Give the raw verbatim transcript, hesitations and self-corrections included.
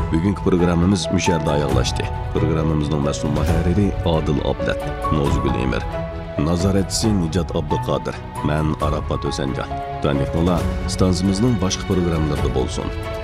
Bugungi programmamiz musharda oyoqlashdi. Programmamizning mas'ul muharriri Odil Abdat, Nozgul Emir, nazoratchisi Nijat Abduqodir, men Arafat O'sanjon. Tanixnolar stansiyamizning boshqa programmalarida bo'lsin.